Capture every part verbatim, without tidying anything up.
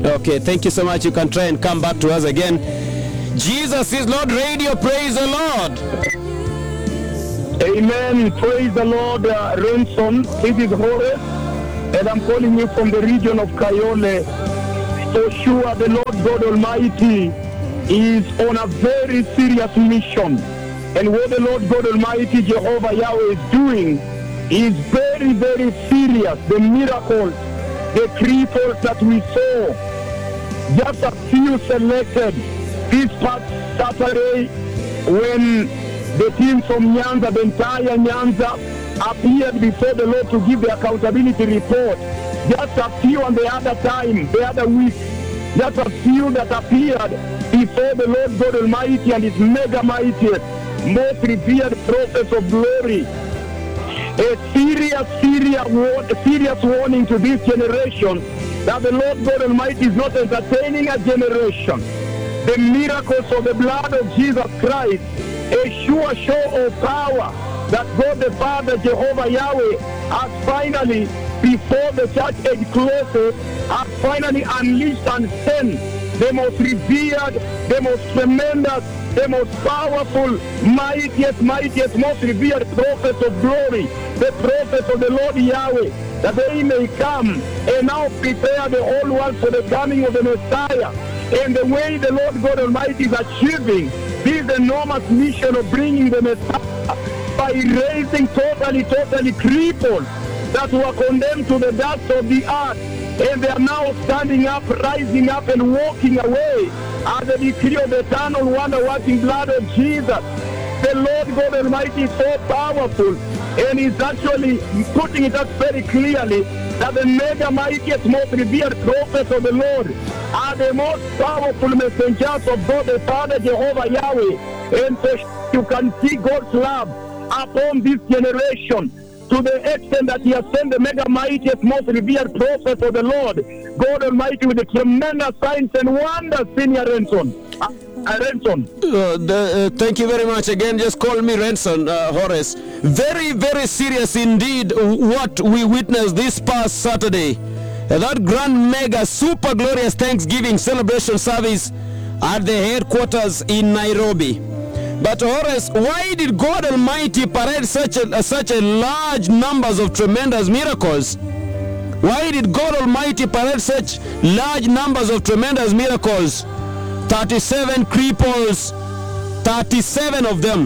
Okay, thank you so much. You can try and come back to us again. Jesus is Lord Radio. Praise the Lord. Amen. Praise the Lord, uh, Ransom. This is Horace, and I'm calling you from the region of Kayole. For sure, the Lord God Almighty is on a very serious mission. And what the Lord God Almighty, Jehovah Yahweh, is doing is very, very serious. The miracles, the cripples that we saw, just a few selected this past Saturday when the team from Nyanza, the entire Nyanza, appeared before the Lord to give the accountability report. Just a few on the other time, the other week, just a few that appeared before the Lord God Almighty and His mega mightiest, most revered prophets of glory. A serious, serious, war- serious warning to this generation that the Lord God Almighty is not entertaining a generation. The miracles of the blood of Jesus Christ, a sure show of power that God the Father, Jehovah Yahweh, has finally, before the church age closes, has finally unleashed and sent the most revered, the most tremendous, the most powerful, mightiest, mightiest, most revered prophets of glory, the prophets of the Lord Yahweh, that they may come and now prepare the whole world for the coming of the Messiah. And the way the Lord God Almighty is achieving this enormous mission of bringing the Messiah by raising totally, totally cripples that were condemned to the dust of the earth. And they are now standing up, rising up, and walking away at the decree of the eternal wonder-working blood of Jesus. The Lord God Almighty is so powerful, and He's actually putting it up very clearly that the mega mightiest, most revered prophets of the Lord are the most powerful messengers of God the Father, Jehovah Yahweh. And so you can see God's love upon this generation, to the extent that He has sent the mega mightiest, most revered prophets of the Lord, God Almighty, with the tremendous signs and wonders, Senior Renson. Uh, uh, Renson. Uh, the, uh, thank you very much again. Just call me Renson, uh, Horace. Very, very serious indeed what we witnessed this past Saturday. Uh, that grand, mega, super glorious Thanksgiving celebration service at the headquarters in Nairobi. But Horace, why did God Almighty parade such a, uh, such a large numbers of tremendous miracles? Why did God Almighty parade such large numbers of tremendous miracles? thirty-seven cripples, thirty-seven of them.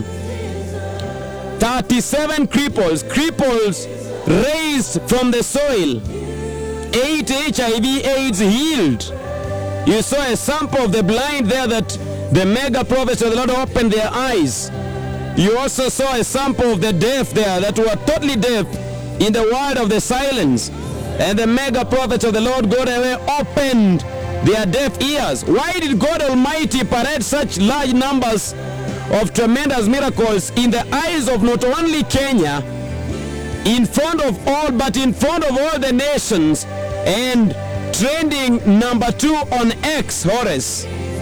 thirty-seven cripples, cripples raised from the soil. Eight H I V AIDS healed. You saw a sample of the blind there that the mega prophets of the Lord opened their eyes. You also saw a sample of the deaf there that were totally deaf in the word of the silence. And the mega prophets of the Lord God away opened their deaf ears. Why did God Almighty parade such large numbers of tremendous miracles in the eyes of not only Kenya, in front of all, but in front of all the nations, and trending number two on X, Horace?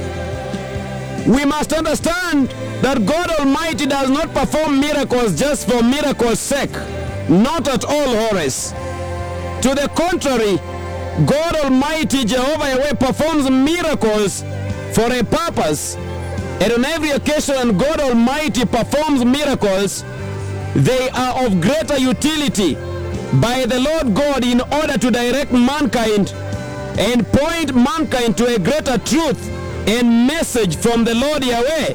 We must understand that God Almighty does not perform miracles just for miracles' sake. Not at all, Horace. To the contrary, God Almighty, Jehovah Yahweh, performs miracles for a purpose. And on every occasion when God Almighty performs miracles, they are of greater utility by the Lord God in order to direct mankind and point mankind to a greater truth and message from the Lord Yahweh.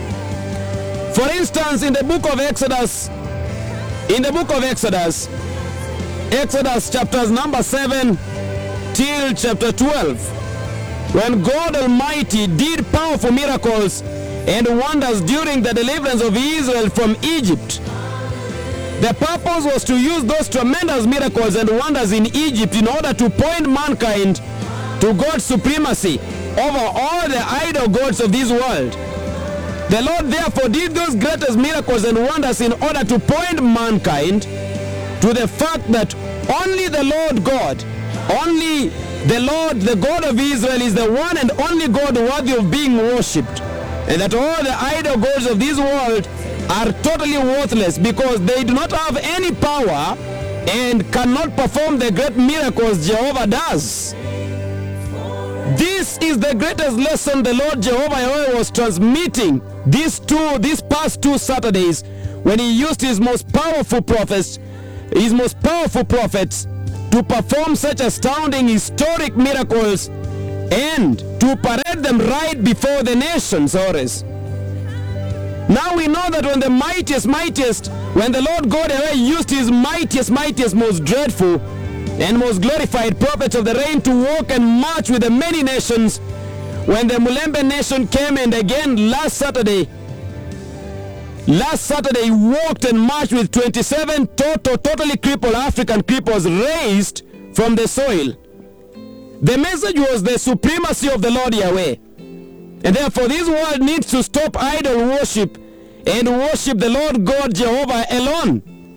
For instance, in the book of Exodus, in the book of Exodus, Exodus chapters number seven till chapter twelve, when God Almighty did powerful miracles and wonders during the deliverance of Israel from Egypt, the purpose was to use those tremendous miracles and wonders in Egypt in order to point mankind to God's supremacy over all the idol gods of this world. The Lord therefore did those greatest miracles and wonders in order to point mankind to the fact that only the Lord God, only the Lord, the God of Israel, is the one and only God worthy of being worshipped, and that all the idol gods of this world are totally worthless because they do not have any power and cannot perform the great miracles Jehovah does. This is the greatest lesson the Lord Jehovah Yahweh was transmitting these two, these past two Saturdays, when he used his most powerful prophets, his most powerful prophets, to perform such astounding historic miracles and to parade them right before the nations, Horace. Now we know that when the mightiest, mightiest, when the Lord God Yahweh used his mightiest, mightiest, most dreadful and most glorified prophets of the reign to walk and march with the many nations, when the Mulembe nation came, and again last Saturday, last Saturday he walked and marched with twenty-seven total, totally crippled African cripples raised from the soil. The message was the supremacy of the Lord Yahweh. And therefore this world needs to stop idol worship and worship the Lord God Jehovah alone.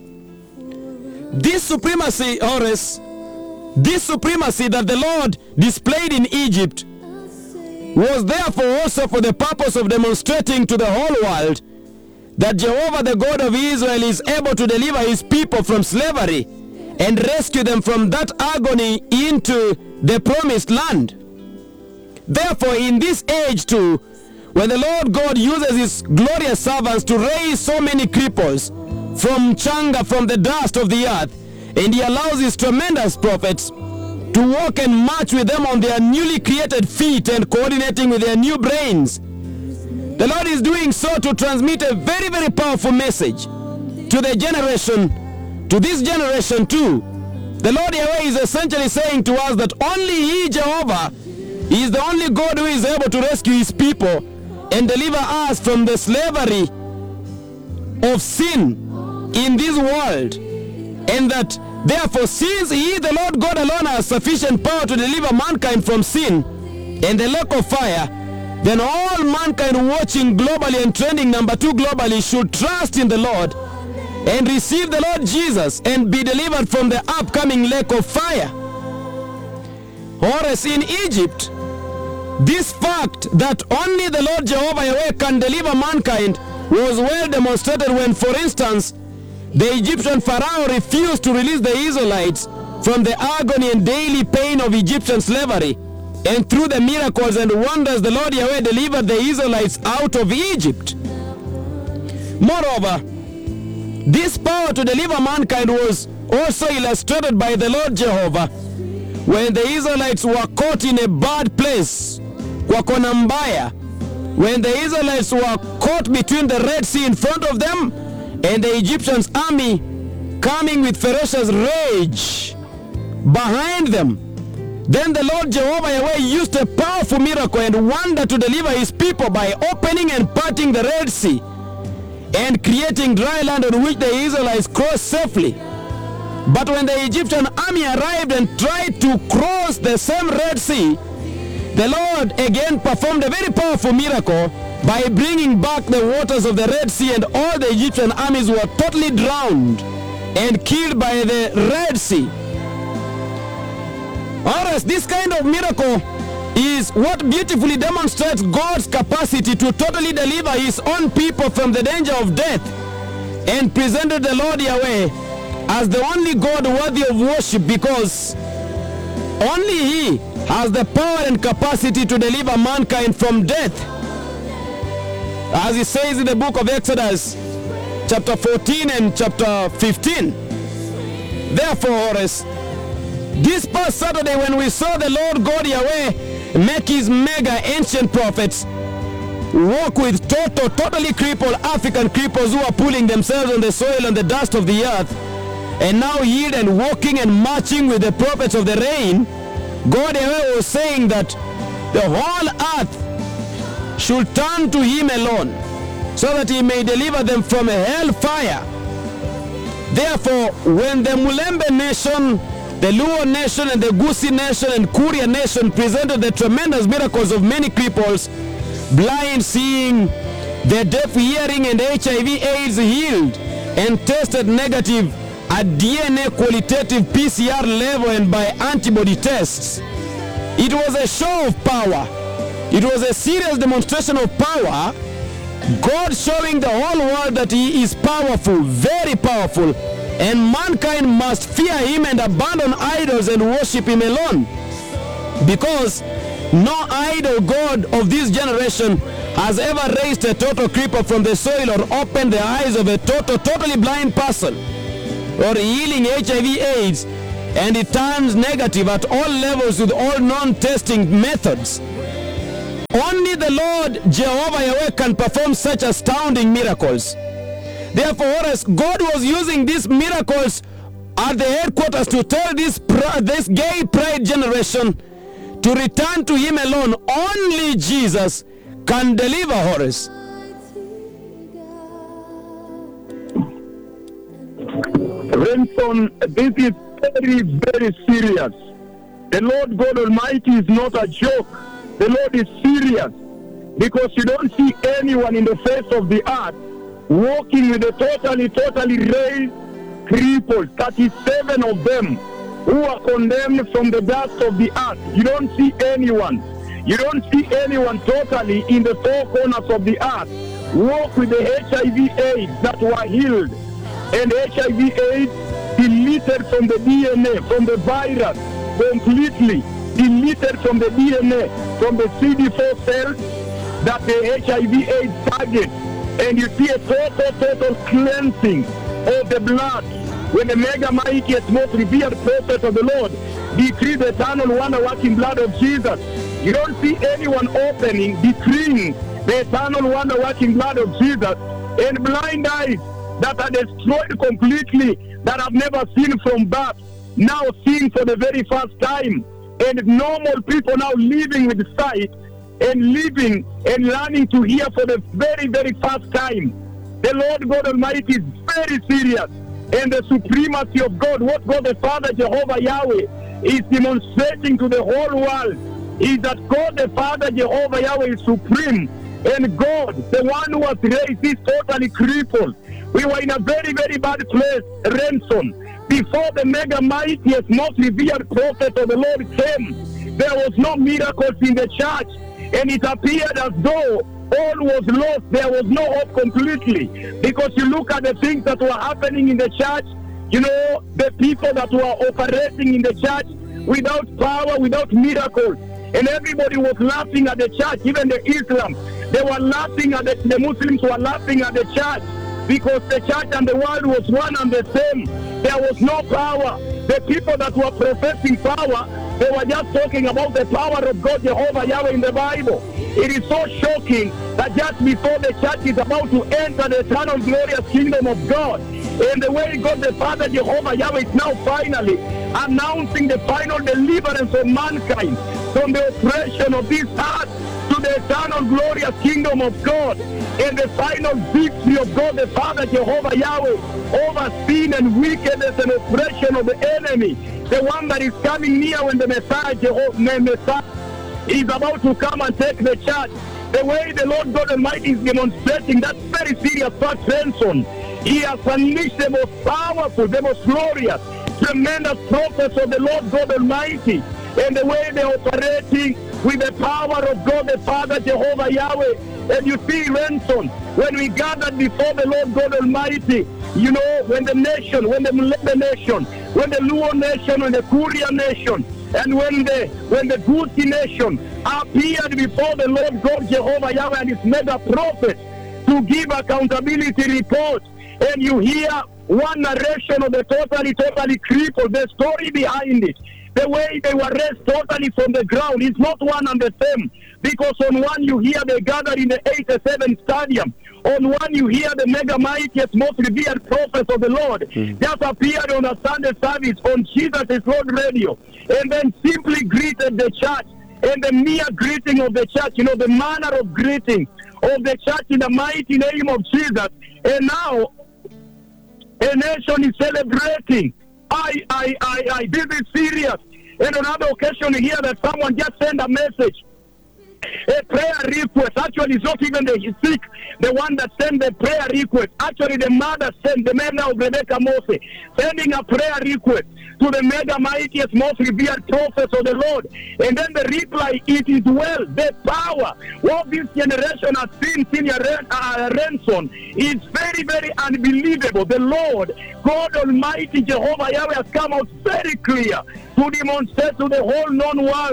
This supremacy, Horace, this supremacy that the Lord displayed in Egypt was therefore also for the purpose of demonstrating to the whole world that Jehovah, the God of Israel, is able to deliver his people from slavery and rescue them from that agony into the promised land. Therefore, in this age too, when the Lord God uses his glorious servants to raise so many cripples from Changa, from the dust of the earth, and he allows his tremendous prophets to walk and march with them on their newly created feet and coordinating with their new brains, the Lord is doing so to transmit a very, very powerful message to the generation, to this generation too. The Lord Yahweh is essentially saying to us that only he, Jehovah, is the only God who is able to rescue his people and deliver us from the slavery of sin in this world. And that therefore, since he, the Lord God alone, has sufficient power to deliver mankind from sin and the lake of fire, then all mankind watching globally and trending number two globally should trust in the Lord and receive the Lord Jesus and be delivered from the upcoming lake of fire. Whereas in Egypt, this fact that only the Lord Jehovah Yahweh can deliver mankind was well demonstrated when, for instance, the Egyptian Pharaoh refused to release the Israelites from the agony and daily pain of Egyptian slavery. And through the miracles and wonders, the Lord Yahweh delivered the Israelites out of Egypt. Moreover, this power to deliver mankind was also illustrated by the Lord Jehovah when the Israelites were caught in a bad place, kwa kona mbaya, when the Israelites were caught between the Red Sea in front of them and the Egyptians' army coming with ferocious rage behind them. Then the Lord Jehovah Yahweh used a powerful miracle and wonder to deliver his people by opening and parting the Red Sea and creating dry land on which the Israelites crossed safely. But when the Egyptian army arrived and tried to cross the same Red Sea, the Lord again performed a very powerful miracle by bringing back the waters of the Red Sea, and all the Egyptian armies were totally drowned and killed by the Red Sea. Whereas this kind of miracle is what beautifully demonstrates God's capacity to totally deliver his own people from the danger of death, and presented the Lord Yahweh as the only God worthy of worship, because only he has the power and capacity to deliver mankind from death. As it says in the book of Exodus, chapter fourteen and chapter fifteen. Therefore, Horace, this past Saturday when we saw the Lord God Yahweh make his mega ancient prophets walk with total, totally crippled African cripples who are pulling themselves on the soil and the dust of the earth, and now yield and walking and marching with the prophets of the rain, God Yahweh was saying that the whole earth should turn to him alone, so that he may deliver them from a hellfire. Therefore, when the Mulembe nation, the Luo nation, and the Gusi nation and Kuria nation presented the tremendous miracles of many cripples, blind seeing, the deaf hearing, and H I V AIDS healed and tested negative at D N A qualitative P C R level and by antibody tests, it was a show of power. It was a serious demonstration of power. God showing the whole world that he is powerful, very powerful, and mankind must fear him and abandon idols and worship him alone. Because No idol god of this generation has ever raised a total cripple from the soil or opened the eyes of a total, totally blind person, or healing H I V AIDS, and it turns negative at all levels with all non-testing methods. Only the Lord Jehovah Yahweh can perform such astounding miracles. Therefore, Horace, God was using these miracles at the headquarters to tell this, this gay pride generation to return to Him alone. Only Jesus can deliver, Horace. Renson, this is very, very serious. The Lord God Almighty is not a joke. The Lord is serious, because you don't see anyone in the face of the earth walking with a totally, totally raised crippled, thirty-seven of them, who are condemned from the dust of the earth. You don't see anyone. You don't see anyone totally in the four corners of the earth walk with the H I V AIDS that were healed. And H I V AIDS deleted from the D N A, from the virus, completely deleted from the D N A, from the C D four cells that the H I V AIDS target. And you see a total, total cleansing of the blood when the mega mightiest, most revered prophet of the Lord decreed the eternal wonder-working blood of Jesus. You don't see anyone opening, decreeing the eternal wonder-working blood of Jesus, and blind eyes that are destroyed completely, that have never seen from birth, now seeing for the very first time, and normal people now living with sight and living and learning to hear for the very, very first time. The Lord God Almighty is very serious, and the supremacy of God, what God the Father Jehovah Yahweh is demonstrating to the whole world, is that God the Father Jehovah Yahweh is supreme, and God, the one who was raised, is totally crippled. We were in a very, very bad place, Ransom. Before the mega mightiest, most revered prophet of the Lord came, there was no miracles in the church, and it appeared as though all was lost. There was no hope completely, because you look at the things that were happening in the church, you know, the people that were operating in the church without power, without miracles, and everybody was laughing at the church. Even the Islam, they were laughing at the, the Muslims were laughing at the church, because the church and the world was one and the same. There was no power. The people that were professing power, they were just talking about the power of God Jehovah Yahweh in the Bible. It is so shocking that just before the church is about to enter the eternal glorious kingdom of God, and the way God the Father Jehovah Yahweh is now finally announcing the final deliverance of mankind from the oppression of this earth to the eternal glorious kingdom of God, and the final victory of God the Father Jehovah Yahweh over sin and wickedness and oppression of the enemy, the one that is coming near when the Messiah, Jehovah, Messiah is about to come and take the church. The way the Lord God Almighty is demonstrating that very serious fact, Ransom. He has unleashed the most powerful, the most glorious, tremendous prophets of the Lord God Almighty, and the way they're operating with the power of God the Father Jehovah Yahweh. And you see, Ransom, when we gathered before the Lord God Almighty, you know, when the nation, when the Mulebe nation, when the Luo nation, when the Kuria nation, and when the when the Guti nation appeared before the Lord God Jehovah Yahweh and his mega prophets to give accountability report, and you hear one narration of the totally, totally crippled, the story behind it, the way they were raised totally from the ground, is not one and the same. Because on one you hear they gather in the eighty-seven stadium. On one you hear the mega mightiest, most revered prophets of the Lord mm. just appeared on a Sunday service on Jesus is Lord radio, and then simply greeted the church. And the mere greeting of the church, you know, the manner of greeting of the church in the mighty name of Jesus. And now a nation is celebrating. I, I, I, I, this is serious. And on another occasion you hear that someone just sent a message, a prayer request. Actually, it's not even the sick, the one that sent the prayer request. Actually, the mother sent, the mother of Rebecca Mose, sending a prayer request to the mega mightiest, most revered prophets of the Lord. And then the reply, it is well. The power what this generation has seen, Senior uh, Ransom, is very, very unbelievable. The Lord, God Almighty, Jehovah Yahweh, has come out very clear to demonstrate to the whole known world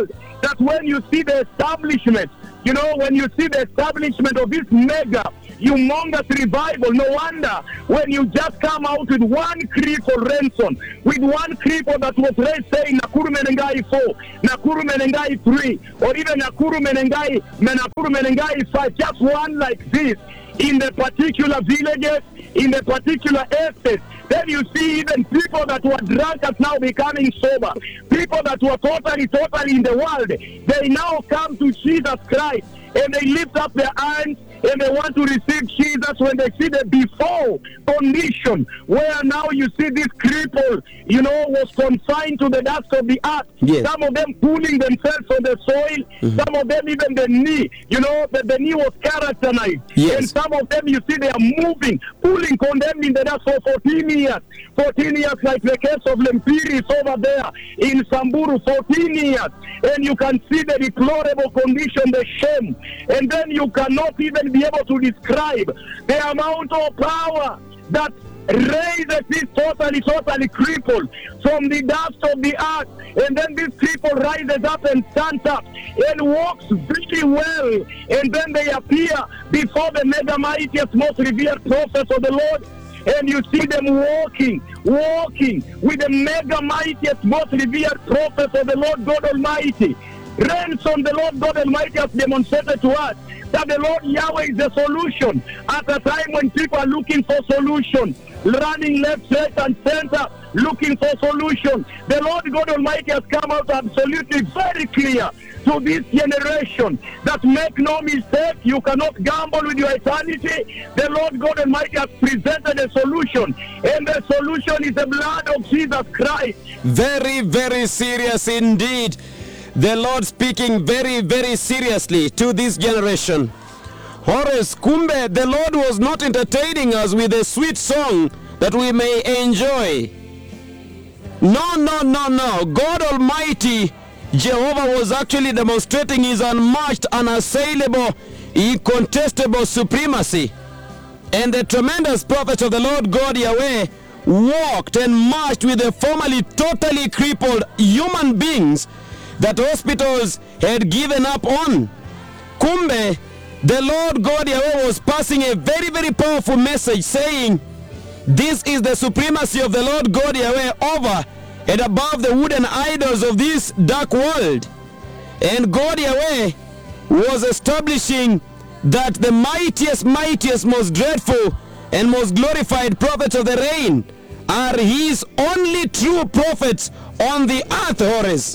that when you see the establishment, you know, when you see the establishment of this mega, humongous revival, no wonder when you just come out with one cripple, Renson, with one cripple that was raised, saying Nakuru Menengai four, Nakuru Menengai three, or even Nakuru Menengai, Nakuru Menengai five, just one like this, in the particular villages, in the particular estates. Then you see even people that were drunkards now becoming sober. People that were totally, totally in the world, they now come to Jesus Christ and they lift up their hands and they want to receive Jesus when they see the before condition, where now you see this cripple, you know, was confined to the dust of the earth. Yes. Some of them pulling themselves on the soil. Mm-hmm. Some of them even the knee, you know, the, the knee was characterized. Yes. And some of them you see they are moving, pulling, condemned in the dust for fourteen years. fourteen years, like the case of Lempiris over there in Samburu, fourteen years. And you can see the deplorable condition, the shame. And then you cannot even be able to describe the amount of power that raises this totally, totally crippled from the dust of the earth. And then this cripple rises up and stands up and walks really well. And then they appear before the mega mightiest, most revered prophets of the Lord. And you see them walking, walking with the mega mightiest, most revered prophets of the Lord God Almighty. Ransom, the Lord God Almighty has demonstrated to us that the Lord Yahweh is the solution at a time when people are looking for solution, running left, right, and center, looking for solution. The Lord God Almighty has come out absolutely very clear to this generation that make no mistake, you cannot gamble with your eternity. The Lord God Almighty has presented a solution, and the solution is the blood of Jesus Christ. Very, very serious indeed. The Lord speaking very, very seriously to this generation. Horace, kumbe, the Lord was not entertaining us with a sweet song that we may enjoy. No, no, no, no. God Almighty, Jehovah, was actually demonstrating his unmatched, unassailable, incontestable supremacy. And the tremendous prophets of the Lord God Yahweh walked and marched with the formerly totally crippled human beings that hospitals had given up on. Kumbe, the Lord God Yahweh was passing a very, very powerful message saying, this is the supremacy of the Lord God Yahweh over and above the wooden idols of this dark world. And God Yahweh was establishing that the mightiest, mightiest, most dreadful and most glorified prophets of the reign are his only true prophets on the earth, Horace.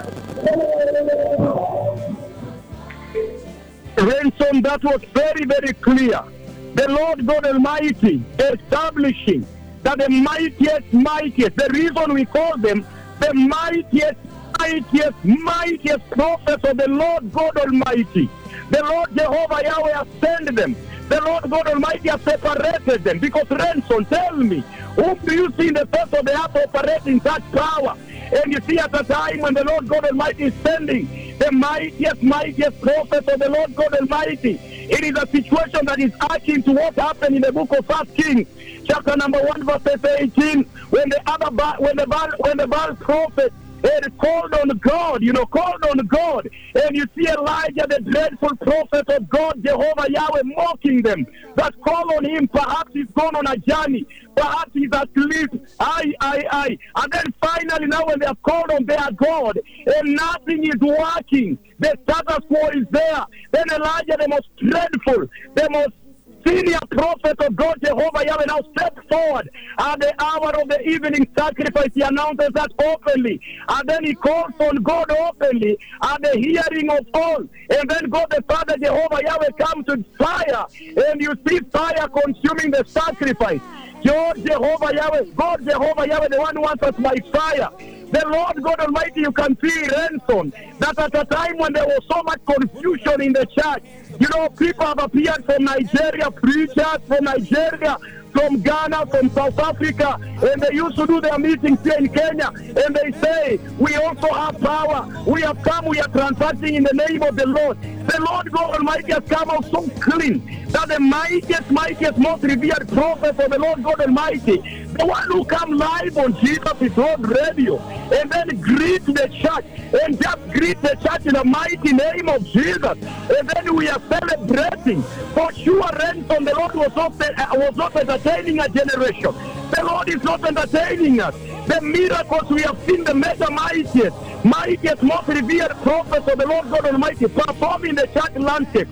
Ransom, that was very, very clear. The Lord God Almighty establishing that the mightiest, mightiest, the reason we call them the mightiest, mightiest, mightiest prophets of the Lord God Almighty. The Lord Jehovah Yahweh has sent them. The Lord God Almighty has separated them. Because Ransom, tell me, whom do you see in the face of the earth operating such power? And you see at the time when the Lord God Almighty is sending the mightiest, mightiest prophets of the Lord God Almighty, it is a situation that is akin to what happened in the book of First Kings, chapter number one, verse eighteen, when the other Baal, when the Baal, when the Baal prophet had called on God, you know, called on God, and you see Elijah, the dreadful prophet of God, Jehovah Yahweh, mocking them, that call on him, perhaps he's gone on a journey, perhaps he's asleep, aye, aye, aye, and then finally now when they have called on their God, and nothing is working, the status quo is there, then Elijah, the most dreadful, the most senior prophet of God, Jehovah Yahweh, now steps forward at the hour of the evening sacrifice. He announces that openly, and then he calls on God openly at the hearing of all. And then God the Father, Jehovah Yahweh, comes with fire, and you see fire consuming the sacrifice. God, Jehovah Yahweh, God, Jehovah Yahweh, the one who answers by fire. The Lord God Almighty, you can see, Ransom, that at a time when there was so much confusion in the church, you know, people have appeared from Nigeria, preachers from Nigeria, from Ghana, from South Africa, and they used to do their meetings here in Kenya, and they say, we also have power, we have come, we are transacting in the name of the Lord. The Lord God Almighty has come out so clean that the mightiest, mightiest, most revered prophets of the Lord God Almighty, The one who come live on Jesus is Lord Radio and then greet the church and just greet the church in the mighty name of Jesus. And then we are celebrating. For sure, Renson, the Lord was not, uh, was not entertaining a generation. The Lord is not entertaining us. The miracles we have seen, the mega mightiest, mightiest, most revered prophets of the Lord God Almighty perform in the church landscape.